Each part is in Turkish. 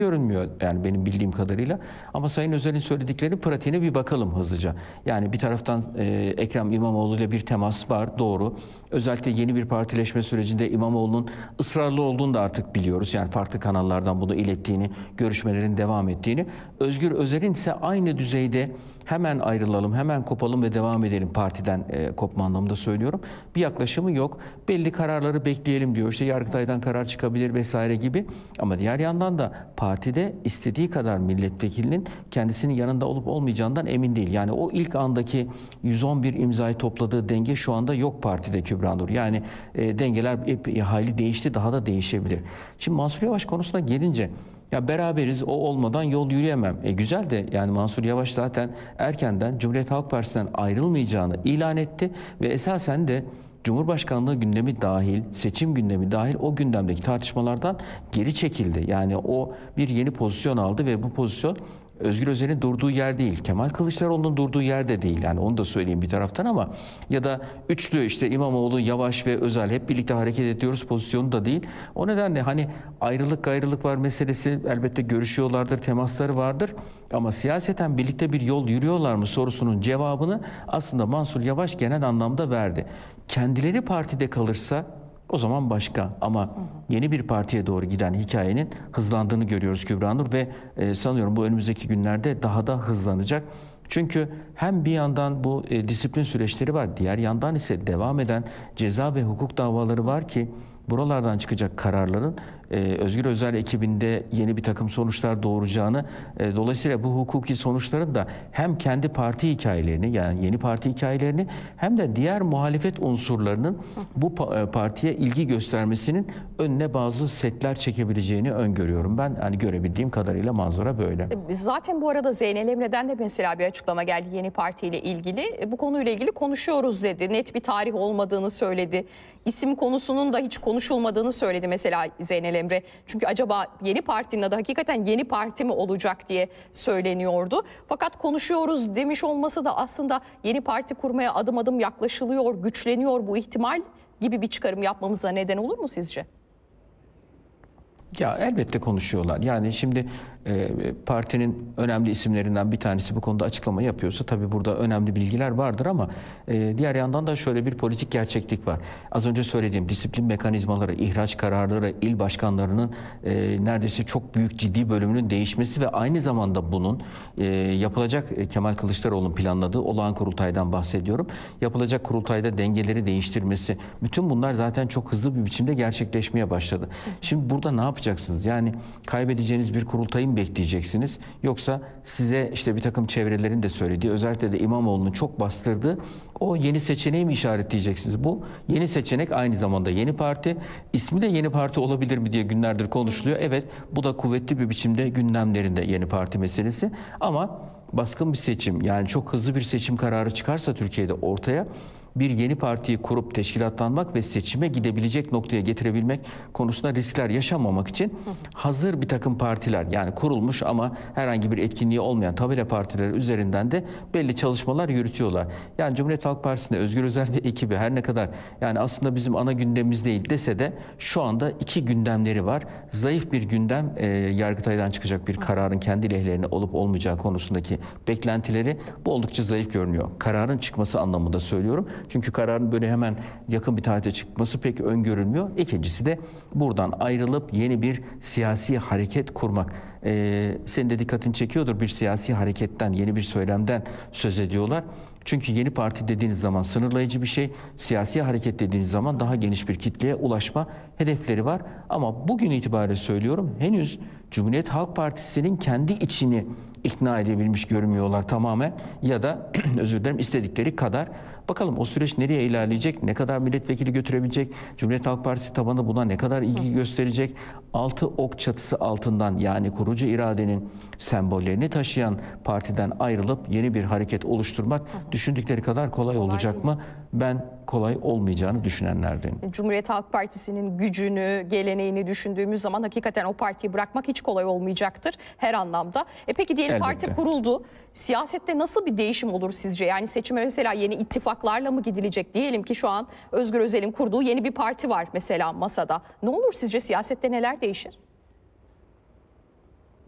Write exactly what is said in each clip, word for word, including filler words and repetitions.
görünmüyor yani benim bildiğim kadarıyla. Ama Sayın Özel'in söyledikleri pratiğine bir bakalım hızlıca. Yani bir taraftan e, Ekrem İmamoğlu ile bir temas var, doğru. Özellikle yeni bir partileşme sürecinde İmamoğlu'nun ısrarlı olduğunu da artık biliyoruz. Yani farklı kanallardan bunu ilettiğini, görüşmelerin devam ettiğini. Özgür Özel'in ise aynı düzeyde hemen ayrılalım, hemen kopalım ve devam edelim partiden e, kopma anlamında söylüyorum. Bir yaklaşımı yok. Belli kararları bekleyelim diyor. İşte Yargıtay'dan karar çıkabilir vesaire gibi. Ama diğer yandan da partide istediği kadar milletvekilinin kendisinin yanında olup olmayacağından emin değil. Yani o ilk andaki yüz on bir imzayı topladığı denge şu anda yok partide Kübra Nur. Yani e, dengeler hep hali değişti, daha da değişebilir. Şimdi Mansur Yavaş konusuna gelince, ya beraberiz, o olmadan yol yürüyemem. E güzel de yani Mansur Yavaş zaten erkenden Cumhuriyet Halk Partisi'nden ayrılmayacağını ilan etti ve esasen de Cumhurbaşkanlığı gündemi dahil, seçim gündemi dahil o gündemdeki tartışmalardan geri çekildi. Yani o bir yeni pozisyon aldı ve bu pozisyon Özgür Özel'in durduğu yer değil, Kemal Kılıçdaroğlu'nun durduğu yer de değil. Yani onu da söyleyeyim bir taraftan, ama ya da üçlü işte İmamoğlu, Yavaş ve Özel hep birlikte hareket ediyoruz pozisyonu da değil. O nedenle hani ayrılık gayrılık var meselesi, elbette görüşüyorlardır, temasları vardır. Ama siyaseten birlikte bir yol yürüyorlar mı sorusunun cevabını aslında Mansur Yavaş genel anlamda verdi. Kendileri partide kalırsa o zaman başka, ama yeni bir partiye doğru giden hikayenin hızlandığını görüyoruz Kübra Nur ve e, sanıyorum bu önümüzdeki günlerde daha da hızlanacak. Çünkü hem bir yandan bu e, disiplin süreçleri var, diğer yandan ise devam eden ceza ve hukuk davaları var ki buralardan çıkacak kararların e, Özgür Özel ekibinde yeni bir takım sonuçlar doğuracağını, e, dolayısıyla bu hukuki sonuçların da hem kendi parti hikayelerini, yani yeni parti hikayelerini, hem de diğer muhalefet unsurlarının bu partiye ilgi göstermesinin önüne bazı setler çekebileceğini öngörüyorum ben. Yani görebildiğim kadarıyla manzara böyle. Zaten bu arada Zeynel Emre'den de mesela bir açıklama geldi yeni partiyle ilgili. Bu konuyla ilgili konuşuyoruz dedi. Net bir tarih olmadığını söyledi. İsim konusunun da hiç konuşulmadığını söyledi mesela Zeynel Emre. Çünkü acaba yeni partinin adı hakikaten yeni parti mi olacak diye söyleniyordu. Fakat konuşuyoruz demiş olması da aslında yeni parti kurmaya adım adım yaklaşılıyor, güçleniyor bu ihtimal gibi bir çıkarım yapmamıza neden olur mu sizce? Ya elbette konuşuyorlar. Yani şimdi e, partinin önemli isimlerinden bir tanesi bu konuda açıklama yapıyorsa tabii burada önemli bilgiler vardır, ama e, diğer yandan da şöyle bir politik gerçeklik var. Az önce söylediğim disiplin mekanizmaları, ihraç kararları, il başkanlarının e, neredeyse çok büyük ciddi bölümünün değişmesi ve aynı zamanda bunun e, yapılacak, e, Kemal Kılıçdaroğlu'nun planladığı olağan kurultaydan bahsediyorum. Yapılacak kurultayda dengeleri değiştirmesi, bütün bunlar zaten çok hızlı bir biçimde gerçekleşmeye başladı. Şimdi burada ne yapacağız? Yapacaksınız. Yani kaybedeceğiniz bir kurultayı mı bekleyeceksiniz? Yoksa size işte bir takım çevrelerin de söylediği, özellikle de İmamoğlu'nun çok bastırdığı o yeni seçeneği mi işaretleyeceksiniz? Bu yeni seçenek aynı zamanda yeni parti. İsmi de yeni parti olabilir mi diye günlerdir konuşuluyor. Evet, bu da kuvvetli bir biçimde gündemlerinde yeni parti meselesi. Ama baskın bir seçim, yani çok hızlı bir seçim kararı çıkarsa Türkiye'de ortaya, bir yeni partiyi kurup teşkilatlanmak ve seçime gidebilecek noktaya getirebilmek konusunda riskler yaşanmamak için hazır bir takım partiler, yani kurulmuş ama herhangi bir etkinliği olmayan tabela partileri üzerinden de belli çalışmalar yürütüyorlar. Yani Cumhuriyet Halk Partisi'nde Özgür Özel ve ekibi her ne kadar yani aslında bizim ana gündemimiz değil dese de şu anda iki gündemleri var. Zayıf bir gündem, e, Yargıtay'dan çıkacak bir kararın kendi lehlerine olup olmayacağı konusundaki beklentileri, bu oldukça zayıf görünüyor. Kararın çıkması anlamında söylüyorum. Çünkü kararın böyle hemen yakın bir tarihte çıkması pek öngörülmüyor. İkincisi de buradan ayrılıp yeni bir siyasi hareket kurmak. Ee, senin de dikkatini çekiyordur, bir siyasi hareketten, yeni bir söylemden söz ediyorlar. Çünkü yeni parti dediğiniz zaman sınırlayıcı bir şey, siyasi hareket dediğiniz zaman daha geniş bir kitleye ulaşma hedefleri var. Ama bugün itibariyle söylüyorum, henüz Cumhuriyet Halk Partisi'nin kendi içini ikna edebilmiş görünmüyorlar tamamen, ya da özür dilerim istedikleri kadar. Bakalım o süreç nereye ilerleyecek, ne kadar milletvekili götürebilecek, Cumhuriyet Halk Partisi tabanı buna ne kadar ilgi gösterecek, altı ok çatısı altından, yani kurucu iradenin sembollerini taşıyan partiden ayrılıp yeni bir hareket oluşturmak düşündükleri kadar kolay olacak mı? Ben kolay olmayacağını düşünenlerdenim. Cumhuriyet Halk Partisi'nin gücünü, geleneğini düşündüğümüz zaman hakikaten o partiyi bırakmak hiç kolay olmayacaktır her anlamda. E peki diyelim Elbette. Parti kuruldu. Siyasette nasıl bir değişim olur sizce? Yani seçime mesela yeni ittifaklarla mı gidilecek? Diyelim ki şu an Özgür Özel'in kurduğu yeni bir parti var mesela masada. Ne olur sizce, siyasette neler değişir?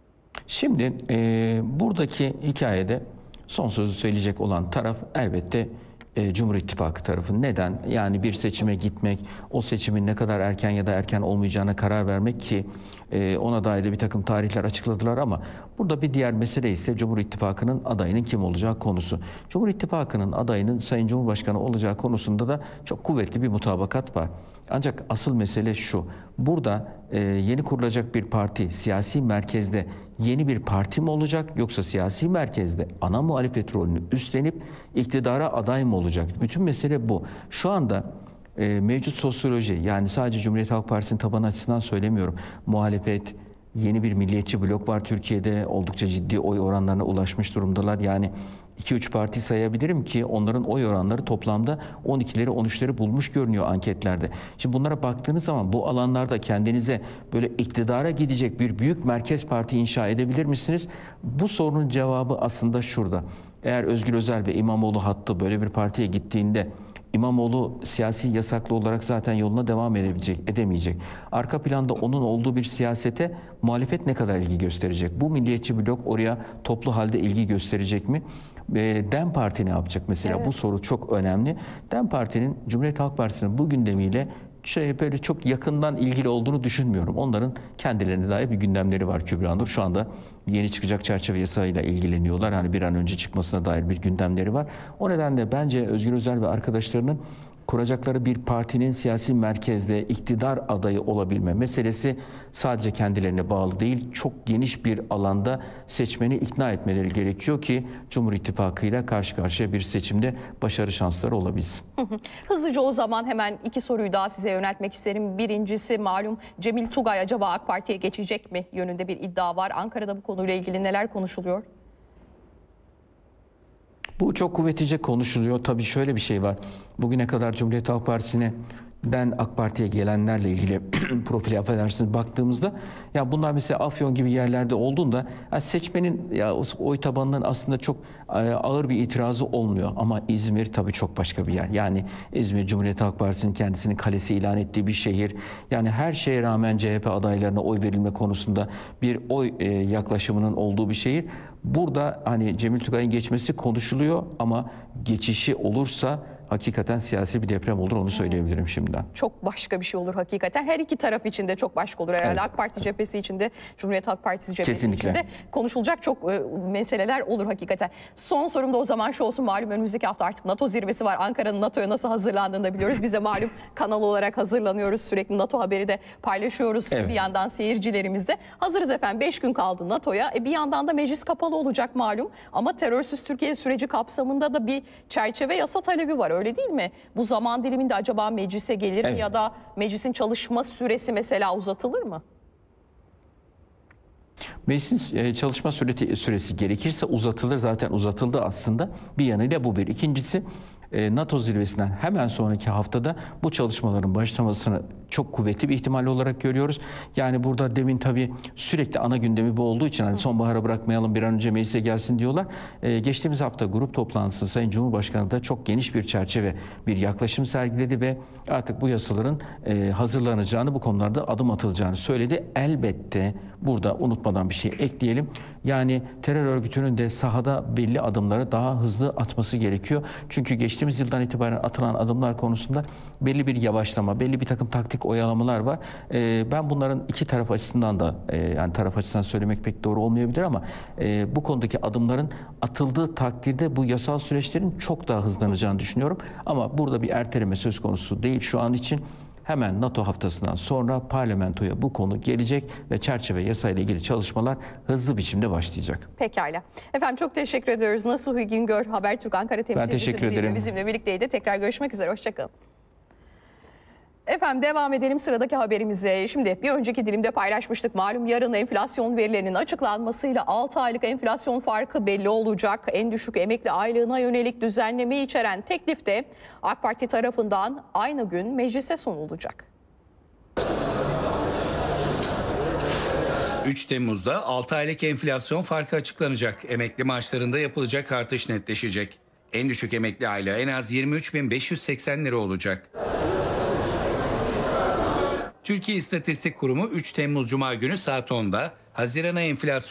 Şimdi e, buradaki hikayede son sözü söyleyecek olan taraf elbette e, Cumhur İttifakı tarafı. Neden? Yani bir seçime gitmek, o seçimin ne kadar erken ya da erken olmayacağına karar vermek ki e, ona dair de bir takım tarihler açıkladılar ama burada bir diğer mesele ise Cumhur İttifakı'nın adayının kim olacağı konusu. Cumhur İttifakı'nın adayının Sayın Cumhurbaşkanı olacağı konusunda da çok kuvvetli bir mutabakat var. Ancak asıl mesele şu, burada e, yeni kurulacak bir parti siyasi merkezde yeni bir parti mi olacak yoksa siyasi merkezde ana muhalefet rolünü üstlenip iktidara aday mı olacak? Bütün mesele bu. Şu anda e, mevcut sosyoloji, yani sadece Cumhuriyet Halk Partisi'nin tabanı açısından söylemiyorum. Muhalefet, yeni bir milliyetçi blok var Türkiye'de, oldukça ciddi oy oranlarına ulaşmış durumdalar. Yani iki üç parti sayabilirim ki onların oy oranları toplamda on ikileri on üçleri bulmuş görünüyor anketlerde. Şimdi bunlara baktığınız zaman bu alanlarda kendinize böyle iktidara gidecek bir büyük merkez parti inşa edebilir misiniz? Bu sorunun cevabı aslında şurada. Eğer Özgür Özel ve İmamoğlu hattı böyle bir partiye gittiğinde İmamoğlu siyasi yasaklı olarak zaten yoluna devam edebilecek, edemeyecek. Arka planda onun olduğu bir siyasete muhalefet ne kadar ilgi gösterecek? Bu milliyetçi blok oraya toplu halde ilgi gösterecek mi? DEM Parti ne yapacak mesela? Evet. Bu soru çok önemli. DEM Parti'nin, Cumhuriyet Halk Partisi'nin bu gündemiyle şey böyle çok yakından ilgili olduğunu düşünmüyorum. Onların kendilerine dair bir gündemleri var Kübra Nur. Şu anda yeni çıkacak çerçeve yasayla ilgileniyorlar. Hani bir an önce çıkmasına dair bir gündemleri var. O nedenle bence Özgür Özel ve arkadaşlarının kuracakları bir partinin siyasi merkezde iktidar adayı olabilme meselesi sadece kendilerine bağlı değil. Çok geniş bir alanda seçmeni ikna etmeleri gerekiyor ki Cumhur İttifakı ile karşı karşıya bir seçimde başarı şansları olabilsin. Hızlıca o zaman hemen iki soruyu daha size yöneltmek isterim. Birincisi, malum Cemil Tugay acaba AK Parti'ye geçecek mi yönünde bir iddia var. Ankara'da bu konuyla ilgili neler konuşuluyor? Bu çok kuvvetlice konuşuluyor. Tabii şöyle bir şey var. Bugüne kadar Cumhuriyet Halk Partisi'ne den AK Parti'ye gelenlerle ilgili profili affedersiniz baktığımızda ya bunlar mesela Afyon gibi yerlerde olduğunda ya seçmenin ya oy tabanının aslında çok ağır bir itirazı olmuyor ama İzmir tabii çok başka bir yer. Yani İzmir Cumhuriyet Halk Partisi'nin kendisinin kalesi ilan ettiği bir şehir. Yani her şeye rağmen C H P adaylarına oy verilme konusunda bir oy yaklaşımının olduğu bir şehir. Burada hani Cemil Tugay'ın geçmesi konuşuluyor ama geçişi olursa hakikaten siyasi bir deprem olur, onu söyleyebilirim şimdiden. Çok başka bir şey olur hakikaten. Her iki taraf için de çok başka olur herhalde. Evet. AK Parti cephesi içinde, Cumhuriyet Halk Partisi cephesi Kesinlikle. içinde konuşulacak çok e, meseleler olur hakikaten. Son sorum da o zaman şu olsun. Malum önümüzdeki hafta artık NATO zirvesi var. Ankara'nın NATO'ya nasıl hazırlandığını da biliyoruz. Biz de malum kanal olarak hazırlanıyoruz. Sürekli NATO haberi de paylaşıyoruz evet. bir yandan seyircilerimizle. Hazırız efendim. Beş gün kaldı NATO'ya. E, bir yandan da meclis kapalı olacak malum. Ama terörsüz Türkiye süreci kapsamında da bir çerçeve yasa talebi var. Öyle değil mi? Bu zaman diliminde acaba meclise gelir evet. mi ya da meclisin çalışma süresi mesela uzatılır mı? Meclisin çalışma süresi, süresi gerekirse uzatılır. Zaten uzatıldı aslında. Bir yanıyla bu bir. İkincisi NATO zirvesinden hemen sonraki haftada bu çalışmaların başlamasını çok kuvvetli bir ihtimal olarak görüyoruz. Yani burada demin tabii sürekli ana gündemi bu olduğu için hani sonbahara bırakmayalım bir an önce meclise gelsin diyorlar. Ee, geçtiğimiz hafta grup toplantısı Sayın Cumhurbaşkanı da çok geniş bir çerçeve bir yaklaşım sergiledi ve artık bu yasaların e, hazırlanacağını, bu konularda adım atılacağını söyledi. Elbette burada unutmadan bir şey ekleyelim. Yani terör örgütünün de sahada belli adımları daha hızlı atması gerekiyor. Çünkü geçtiğimiz yıldan itibaren atılan adımlar konusunda belli bir yavaşlama, belli bir takım taktik oyalamalar var. Ee, ben bunların iki taraf açısından da e, yani taraf açısından söylemek pek doğru olmayabilir ama e, bu konudaki adımların atıldığı takdirde bu yasal süreçlerin çok daha hızlanacağını düşünüyorum. Ama burada bir erteleme söz konusu değil şu an için. Hemen NATO haftasından sonra parlamentoya bu konu gelecek ve çerçeve yasayla ilgili çalışmalar hızlı biçimde başlayacak. Pekala. Efendim çok teşekkür ediyoruz. Nasuhi Güngör, Habertürk Ankara temsilcisi bizimle birlikteydi. Tekrar görüşmek üzere. Hoşçakalın. Efendim devam edelim sıradaki haberimize. Şimdi bir önceki dilimde paylaşmıştık. Malum yarın enflasyon verilerinin açıklanmasıyla altı aylık enflasyon farkı belli olacak. En düşük emekli aylığına yönelik düzenlemeyi içeren teklif de AK Parti tarafından aynı gün meclise sunulacak. üç Temmuz'da altı aylık enflasyon farkı açıklanacak. Emekli maaşlarında yapılacak artış netleşecek. En düşük emekli aylığı en az yirmi üç bin beş yüz seksen lira olacak. Türkiye İstatistik Kurumu üç Temmuz Cuma günü saat onda Haziran'a enflasyon